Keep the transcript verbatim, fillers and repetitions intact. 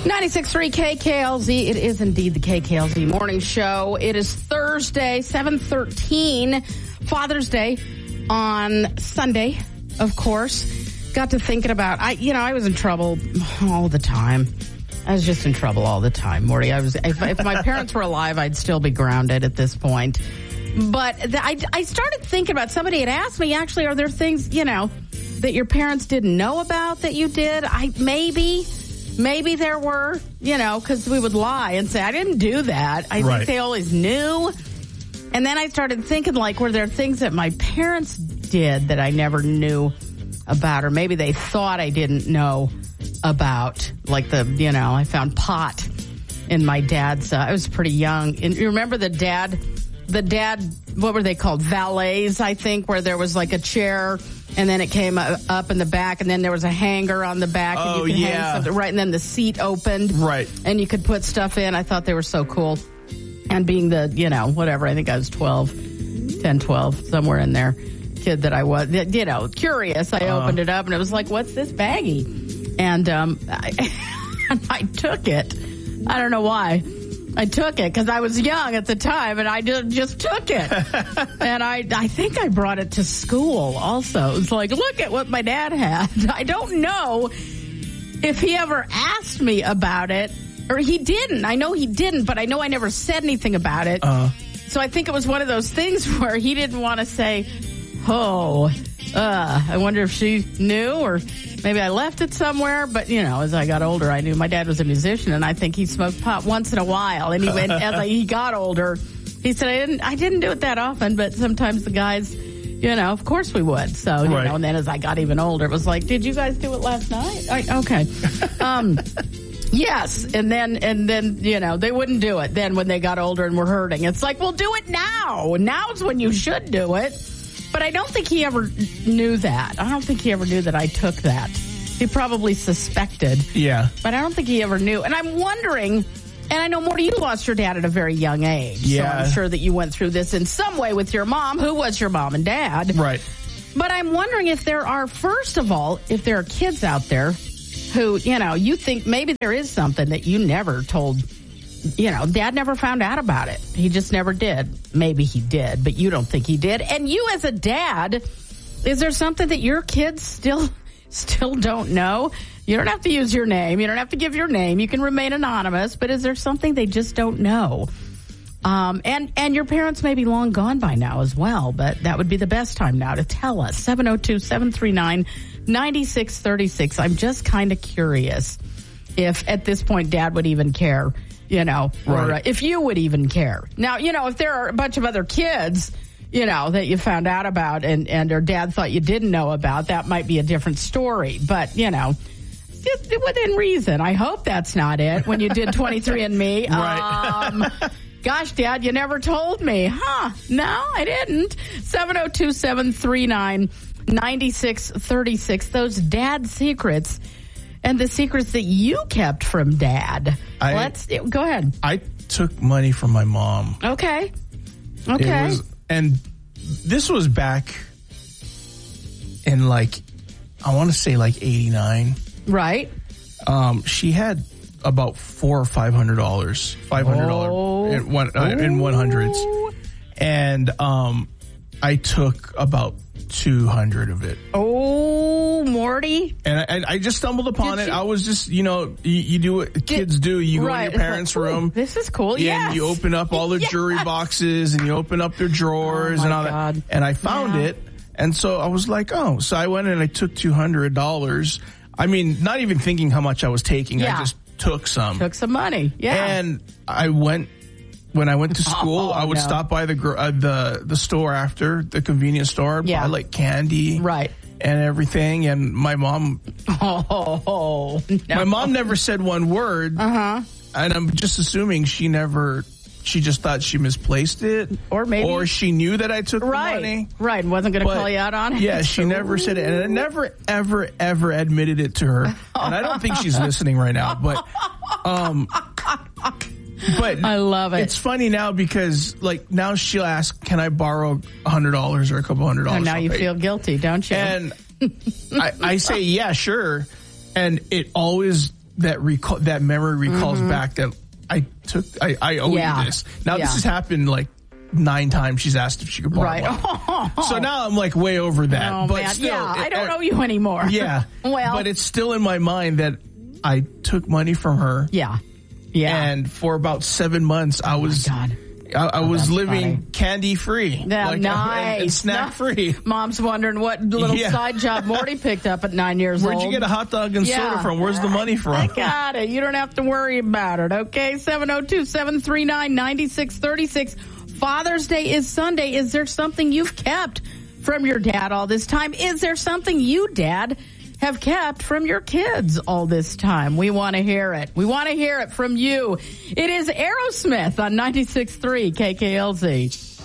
ninety-six point three K K L Z. It is indeed the K K L Z Morning Show. It is Thursday, seven thirteen, Father's Day on Sunday, of course. Got to thinking about, I, you know, I was in trouble all the time. I was just in trouble all the time, Morty. I was, if, if my parents were alive, I'd still be grounded at this point. But the, I, I started thinking about, somebody had asked me, actually, are there things, you know, that your parents didn't know about that you did? I maybe... Maybe there were, you know, because we would lie and say, I didn't do that. I right. think they always knew. And then I started thinking, like, were there things that my parents did that I never knew about? Or maybe they thought I didn't know about. Like the, you know, I found pot in my dad's, uh, I was pretty young. And you remember the dad, the dad, what were they called? Valets, I think, where there was like a chair. And then it came up in the back, and then there was a hanger on the back. Oh, and you could yeah. hang something, right, and then the seat opened. Right. And you could put stuff in. I thought they were so cool. And being the, you know, whatever, I think I was twelve, ten, twelve, somewhere in there, kid that I was, you know, curious. I uh. opened it up, and it was like, what's this baggie? And um, I, I took it. I don't know why. I took it because I was young at the time, and I just took it. And I I think I brought it to school also. It's like, look at what my dad had. I don't know if he ever asked me about it, or he didn't. I know he didn't, but I know I never said anything about it. Uh. So I think it was one of those things where he didn't want to say, oh, uh, I wonder if she knew, or maybe I left it somewhere. But, you know, as I got older, I knew my dad was a musician, and I think he smoked pot once in a while. And, he, and as he got older, he said, I didn't, I didn't do it that often, but sometimes the guys, you know, of course we would. So, you right. know, and then as I got even older, it was like, did you guys do it last night? I, okay. um, yes. And then, and then, you know, they wouldn't do it then when they got older and were hurting. It's like, well, do it now. Now's when you should do it. But I don't think he ever knew that. I don't think he ever knew that I took that. He probably suspected. Yeah. But I don't think he ever knew. And I'm wondering, and I know, Morty, you lost your dad at a very young age. Yeah. So I'm sure that you went through this in some way with your mom, who was your mom and dad. Right. But I'm wondering if there are, first of all, if there are kids out there who, you know, you think maybe there is something that you never told. You know, dad never found out about it. He just never did. Maybe he did, but you don't think he did. And you as a dad, is there something that your kids still still don't know? You don't have to use your name. You don't have to give your name. You can remain anonymous. But is there something they just don't know? Um, and, and your parents may be long gone by now as well, but that would be the best time now to tell us. seven oh two, seven three nine, nine six three six. I'm just kind of curious if at this point dad would even care. You know, or right. uh, if you would even care. Now, you know, if there are a bunch of other kids, you know, that you found out about and, and your dad thought you didn't know about, that might be a different story. But, you know, just within reason. I hope that's not it when you did twenty-three and me. Right. Um, gosh, Dad, you never told me. Huh? No, I didn't. seven oh two, seven three nine, nine six three six. Those dad secrets. And the secrets that you kept from dad. I, Let's go ahead. I took money from my mom. Okay. Okay. It was, and this was back in like, I want to say like eighty-nine. Right. Um, she had about four or five hundred dollars, five hundred dollars oh. in one uh, in one hundreds, and um, I took about two hundred of it. Oh, Morty. And I, and I just stumbled upon Did it. you, I was just, you know, you, you do what kids do. You go right. in your parents' like, room. This is cool. Yeah. Yes. And you open up all their yes. jewelry boxes and you open up their drawers oh and all God. that. And I found yeah. it. And so I was like, oh, so I went and I took two hundred dollars. I mean, not even thinking how much I was taking. Yeah. I just took some. Took some money. Yeah. And I went, when I went to school, oh, I would no. stop by the, uh, the, the store after, the convenience store, yeah. buy like candy. Right. And everything, and my mom, oh, no. my mom never said one word, uh-huh. and I'm just assuming she never, she just thought she misplaced it, or maybe, or she knew that I took right, the money, right, wasn't going to call you out on it. Yeah, she never said it, and I never, ever, ever admitted it to her, and I don't think she's listening right now, but, um. But I love it. It's funny now because, like, now she'll ask, "Can I borrow a hundred dollars or a couple hundred dollars?" And now you feel guilty, don't you? And I, I say, "Yeah, sure," and it always that recall that memory recalls mm-hmm. back that I took I, I owe yeah. you this. Now yeah. this has happened like nine times. She's asked if she could borrow right. money. So now I'm like way over that. Oh, but man. still, yeah, it, I don't it, owe you anymore. Yeah. well, but it's still in my mind that I took money from her. Yeah. Yeah. And for about seven months, I was. Oh my God. I, I oh, was living funny. candy free, yeah, like, nice, and, and snack free. Mom's wondering what little yeah. side job Morty picked up at nine years Where'd old. Where'd you get a hot dog and yeah. soda from? Where's the money from? I got it. You don't have to worry about it. Okay, seven oh two, seven three nine, nine six three six. Father's Day is Sunday. Is there something you've kept from your dad all this time? Is there something you, Dad, have kept from your kids all this time? We want to hear it. We want to hear it from you. It is Aerosmith on ninety-six point three K K L Z.